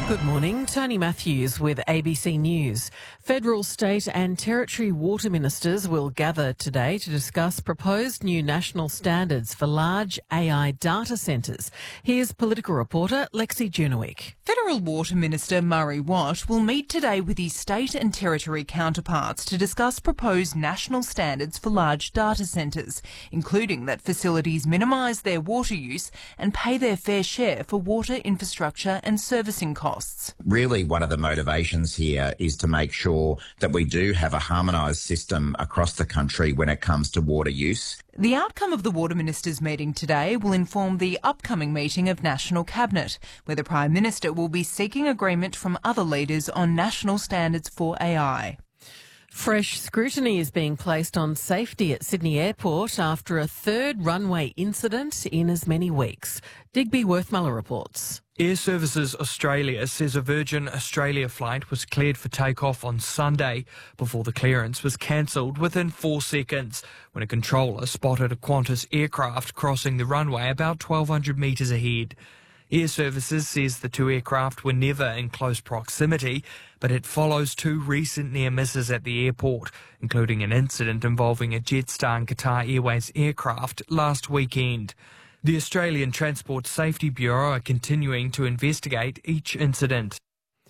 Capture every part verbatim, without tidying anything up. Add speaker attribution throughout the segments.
Speaker 1: Good morning, Tony Matthews with A B C News. Federal, state and territory water ministers will gather today to discuss proposed new national standards for large A I data centres. Here's political reporter Lexi Junowick.
Speaker 2: Federal Water Minister Murray Watt will meet today with his state and territory counterparts to discuss proposed national standards for large data centres, including that facilities minimise their water use and pay their fair share for water infrastructure and servicing costs.
Speaker 3: Really, one of the motivations here is to make sure that we do have a harmonised system across the country when it comes to water use.
Speaker 2: The outcome of the Water Ministers' meeting today will inform the upcoming meeting of National Cabinet, where the Prime Minister will be seeking agreement from other leaders on national standards for A I.
Speaker 1: Fresh scrutiny is being placed on safety at Sydney Airport after a third runway incident in as many weeks. Digby Worthmuller reports.
Speaker 4: Air Services Australia says a Virgin Australia flight was cleared for takeoff on Sunday before the clearance was cancelled within four seconds when a controller spotted a Qantas aircraft crossing the runway about twelve hundred metres ahead. Air Services says the two aircraft were never in close proximity, but it follows two recent near misses at the airport, including an incident involving a Jetstar and Qatar Airways aircraft last weekend. The Australian Transport Safety Bureau are continuing to investigate each incident.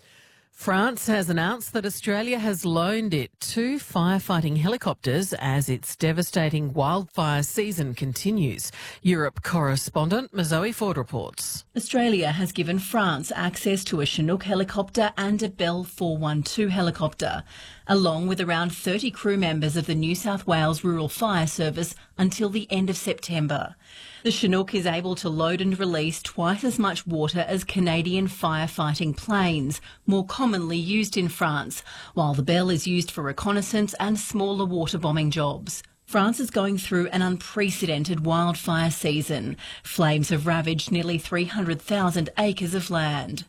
Speaker 1: France has announced that Australia has loaned it two firefighting helicopters as its devastating wildfire season continues. Europe correspondent Mazoe Ford reports.
Speaker 5: Australia has given France access to a Chinook helicopter and a Bell four one two helicopter, along with around thirty crew members of the New South Wales Rural Fire Service until the end of September. The Chinook is able to load and release twice as much water as Canadian firefighting planes, more commonly used in France, while the Bell is used for reconnaissance and smaller water bombing jobs. France is going through an unprecedented wildfire season. Flames have ravaged nearly three hundred thousand acres of land.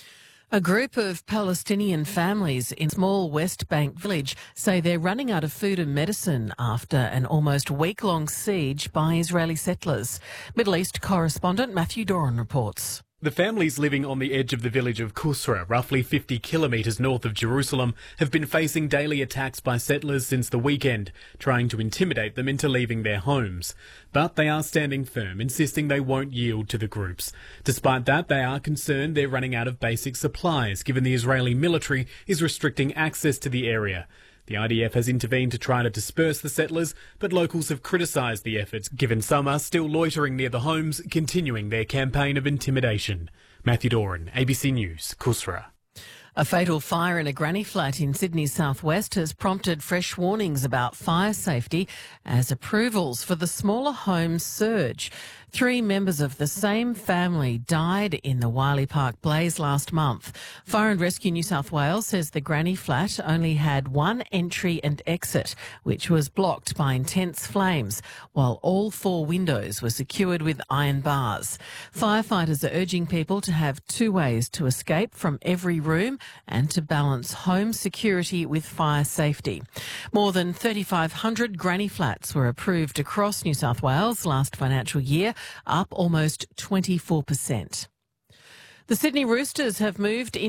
Speaker 1: A group of Palestinian families in a small West Bank village say they're running out of food and medicine after an almost week-long siege by Israeli settlers. Middle East correspondent Matthew Doran reports.
Speaker 6: The families living on the edge of the village of Kusra, roughly fifty kilometres north of Jerusalem, have been facing daily attacks by settlers since the weekend, trying to intimidate them into leaving their homes. But they are standing firm, insisting they won't yield to the groups. Despite that, they are concerned they're running out of basic supplies, given the Israeli military is restricting access to the area. The I D F has intervened to try to disperse the settlers, but locals have criticised the efforts, given some are still loitering near the homes, continuing their campaign of intimidation. Matthew Doran, A B C News, Kusra.
Speaker 1: A fatal fire in a granny flat in Sydney's southwest has prompted fresh warnings about fire safety as approvals for the smaller homes surge. Three members of the same family died in the Wiley Park blaze last month. Fire and Rescue New South Wales says the granny flat only had one entry and exit, which was blocked by intense flames, while all four windows were secured with iron bars. Firefighters are urging people to have two ways to escape from every room and to balance home security with fire safety. More than thirty-five hundred granny flats were approved across New South Wales last financial year, up almost twenty-four percent. The Sydney Roosters have moved in